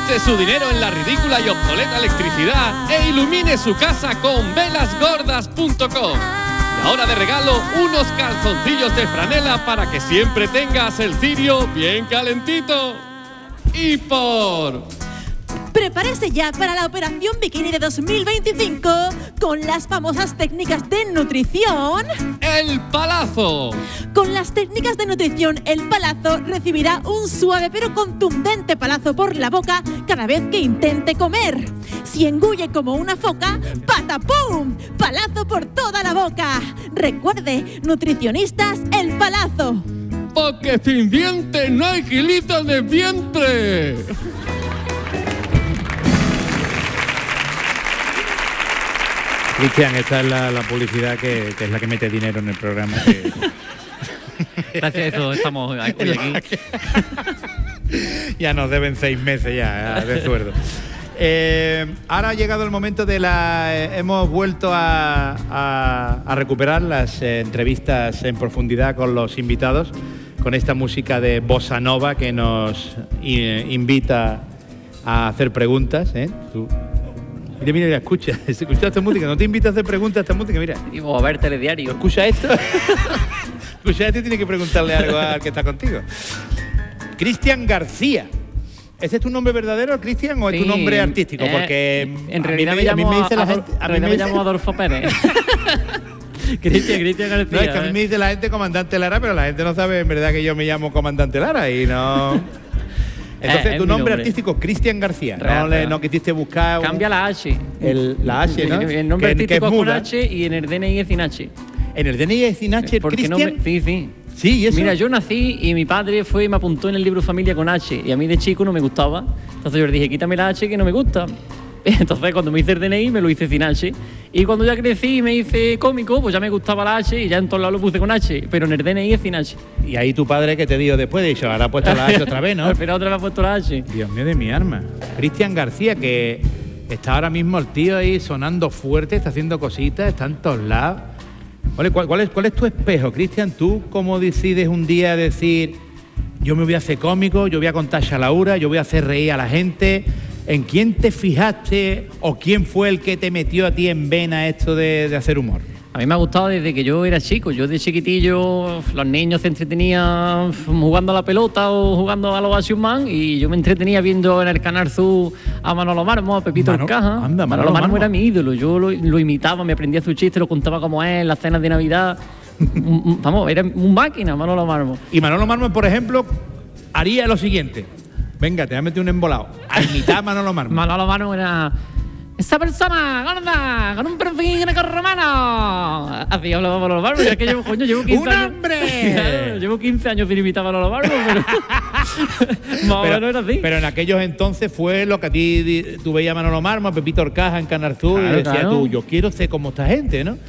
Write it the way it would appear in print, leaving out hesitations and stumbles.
gaste su dinero en la ridícula y obsoleta electricidad e ilumine su casa con velasgordas.com. Y ahora de regalo, unos calzoncillos de franela para que siempre tengas el cirio bien calentito. Y por... Prepárese ya para la Operación Bikini de 2025 con las famosas técnicas de nutrición. ¡El Palazo! Con las técnicas de nutrición, el Palazo recibirá un suave pero contundente palazo por la boca cada vez que intente comer. Si engulle como una foca, ¡patapum! ¡Palazo por toda la boca! Recuerde, nutricionistas, el Palazo. Porque sin dientes no hay kilitos de vientre. Cristian, esta es la publicidad que es la que mete dinero en el programa. Gracias a eso estamos hoy aquí. Ya nos deben 6 meses ya de sueldo. Ahora ha llegado el momento de hemos vuelto a recuperar las entrevistas en profundidad con los invitados, con esta música de bossa nova que nos invita a hacer preguntas. Mira, escucha esta música, no te invita a hacer preguntas a esta música, mira. Y vamos a ver telediario. Escucha esto. Escucha esto y tienes que preguntarle algo al que está contigo. Cristian García. ¿Ese es tu nombre verdadero, Cristian, o es tu nombre artístico? Porque en realidad me llamo Adolfo Pérez. Cristian García. No, es que a mí me dice la gente Comandante Lara, pero la gente no sabe en verdad que yo me llamo Comandante Lara y no... Entonces, tu nombre artístico, Cristian García. No quisiste buscar... Cambia la H. La H, ¿no? El nombre artístico es con H y en el DNI es sin H. ¿En el DNI es sin H, Cristian? Sí. Sí, ¿y eso? Mira, yo nací y mi padre fue y me apuntó en el libro Familia con H. Y a mí de chico no me gustaba. Entonces yo le dije, quítame la H que no me gusta. Entonces cuando me hice el DNI me lo hice sin H. Y cuando ya crecí y me hice cómico, pues ya me gustaba la H y ya en todos lados lo puse con H. Pero en el DNI es sin H. Y ahí tu padre que te dijo después, dicho, ahora ha puesto la H otra vez, ¿no? Pero otra vez ha puesto la H. Dios mío de mi arma. Cristian García, que está ahora mismo el tío ahí sonando fuerte, está haciendo cositas, está en todos lados. Vale, ¿cuál es tu espejo, Cristian? ¿Tú cómo decides un día decir, yo me voy a hacer cómico, yo voy a contar chalaura, yo voy a hacer reír a la gente? ¿En quién te fijaste o quién fue el que te metió a ti en vena esto de hacer humor? A mí me ha gustado desde que yo era chico. Yo de chiquitillo, los niños se entretenían jugando a la pelota o jugando a los Action Man y yo me entretenía viendo en el Canal Sur a Manolo Marmo, a Pepito Orcaja. Manolo Marmo era mi ídolo. Yo lo imitaba, me aprendía su chiste, lo contaba como él, las cenas de Navidad. Vamos, era un máquina Manolo Marmo. Y Manolo Marmo, por ejemplo, haría lo siguiente. Venga, te voy a meter un embolado. A imitar a Manolo Marmo. Manolo Marmo era... ¡Esa persona gorda, con un perfil grecorromano! Así hablaba Manolo Marmo. Y es que llevo 15 ¡Un años... hombre! Llevo 15 años sin imitar a Manolo Marmo, pero... Más o menos era así. Pero en aquellos entonces fue lo que a ti... Tú veías a Manolo Marmo, a Pepito Orcaja en Canal Sur y decías tú, yo quiero ser como esta gente, ¿no?